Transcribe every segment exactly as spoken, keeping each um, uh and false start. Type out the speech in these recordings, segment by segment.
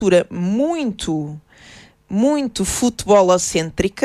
cultura muito, muito futebolocêntrica.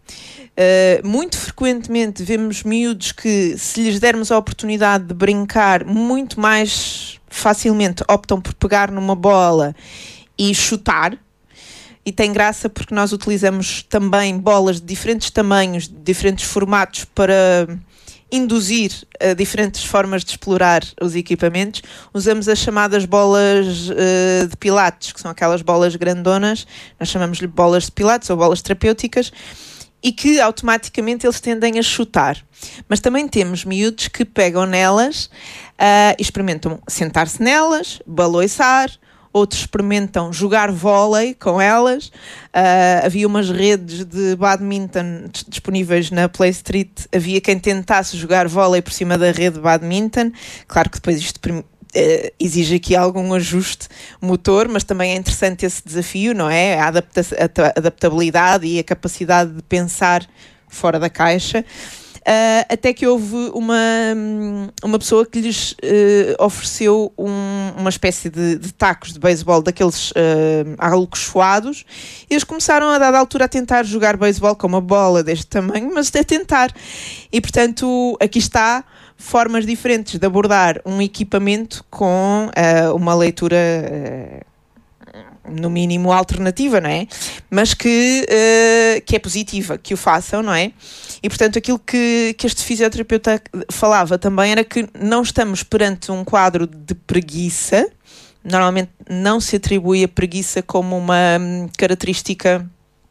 Uh, muito frequentemente vemos miúdos que, se lhes dermos a oportunidade de brincar, muito mais facilmente optam por pegar numa bola e chutar. E tem graça porque nós utilizamos também bolas de diferentes tamanhos, de diferentes formatos, para induzir uh, diferentes formas de explorar os equipamentos. Usamos as chamadas bolas uh, de pilates, que são aquelas bolas grandonas, nós chamamos-lhe bolas de pilates ou bolas terapêuticas, e que automaticamente eles tendem a chutar. Mas também temos miúdos que pegam nelas uh, e experimentam sentar-se nelas, baloiçar, outros experimentam jogar vôlei com elas. Uh, havia umas redes de badminton disponíveis na Play Street, havia quem tentasse jogar vôlei por cima da rede de badminton. Claro que depois isto uh, exige aqui algum ajuste motor, mas também é interessante esse desafio, não é? A, adapta- a adaptabilidade e a capacidade de pensar fora da caixa. Uh, até que houve uma, uma pessoa que lhes uh, ofereceu um, uma espécie de, de tacos de beisebol daqueles uh, acolchoados, e eles começaram a dada altura a tentar jogar beisebol com uma bola deste tamanho, mas a tentar. E portanto aqui está formas diferentes de abordar um equipamento com uh, uma leitura uh, no mínimo alternativa, não é? Mas que, uh, que é positiva, que o façam, não é? E portanto aquilo que, que este fisioterapeuta falava também era que não estamos perante um quadro de preguiça. Normalmente não se atribui a preguiça como uma característica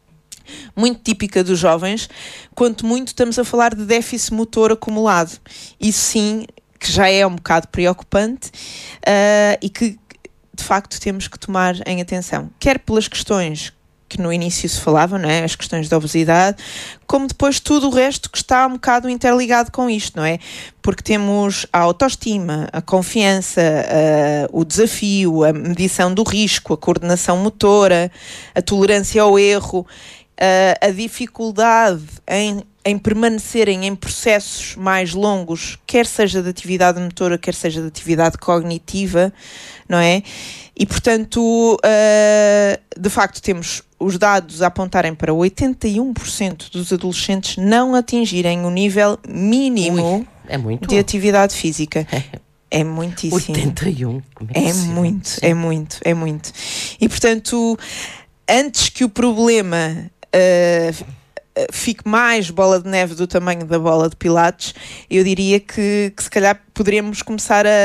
muito típica dos jovens, quanto muito estamos a falar de déficit motor acumulado. Isso sim, que já é um bocado preocupante uh, e que de facto temos que tomar em atenção, quer pelas questões que no início se falava, não é? As questões da obesidade, como depois tudo o resto que está um bocado interligado com isto, não é? Porque temos a autoestima, a confiança, uh, o desafio, a medição do risco, a coordenação motora, a tolerância ao erro, uh, a dificuldade em em permanecerem em processos mais longos, quer seja de atividade motora, quer seja de atividade cognitiva, não é? E, portanto, uh, de facto, temos os dados a apontarem para oitenta e um por cento dos adolescentes não atingirem o nível mínimo Ui, é muito. de atividade física. É muitíssimo. oitenta e um. É muito, é muito, é muito. E, portanto, antes que o problema Uh, fique mais bola de neve do tamanho da bola de pilates, eu diria que, que se calhar poderíamos começar a,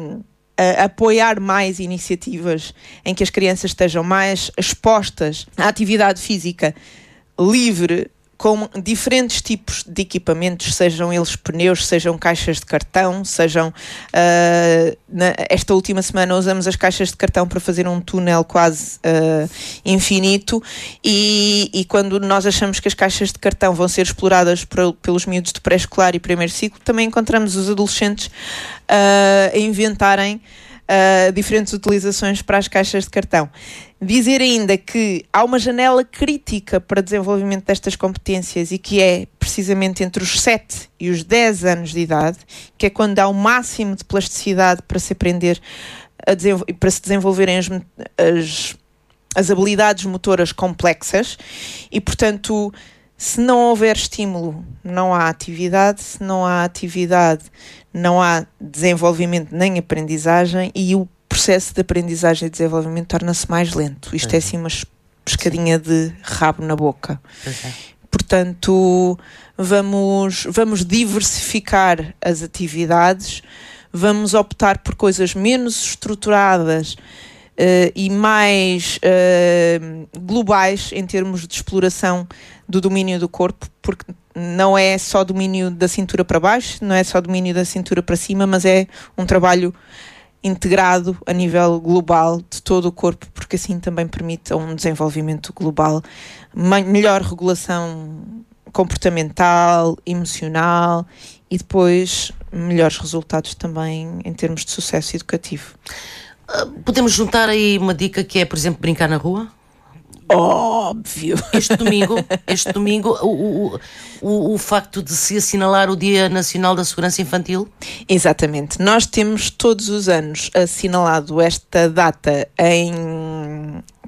a apoiar mais iniciativas em que as crianças estejam mais expostas à atividade física livre, com diferentes tipos de equipamentos, sejam eles pneus, sejam caixas de cartão, sejam... Uh, na, esta última semana usamos as caixas de cartão para fazer um túnel quase uh, infinito, e, e quando nós achamos que as caixas de cartão vão ser exploradas por, pelos miúdos de pré-escolar e primeiro ciclo, também encontramos os adolescentes uh, a inventarem Uh, diferentes utilizações para as caixas de cartão. Dizer ainda que há uma janela crítica para o desenvolvimento destas competências, e que é precisamente entre os sete e os dez anos de idade, que é quando há o máximo de plasticidade para se aprender, a desenvol- para se desenvolverem as, as, as habilidades motoras complexas, e portanto, se não houver estímulo, não há atividade, se não há atividade, não há desenvolvimento nem aprendizagem, e o processo de aprendizagem e desenvolvimento torna-se mais lento. Isto é, é assim uma pescadinha de rabo na boca. É. Portanto, vamos, vamos diversificar as atividades, vamos optar por coisas menos estruturadas Uh, e mais uh, globais em termos de exploração do domínio do corpo, porque não é só domínio da cintura para baixo, não é só domínio da cintura para cima, mas é um trabalho integrado a nível global de todo o corpo, porque assim também permite um desenvolvimento global, melhor regulação comportamental, emocional, e depois melhores resultados também em termos de sucesso educativo. Podemos juntar aí uma dica que é, por exemplo, brincar na rua? Óbvio. Este domingo, este domingo o, o, o, o facto de se assinalar o Dia Nacional da Segurança Infantil? Exatamente. Nós temos todos os anos assinalado esta data em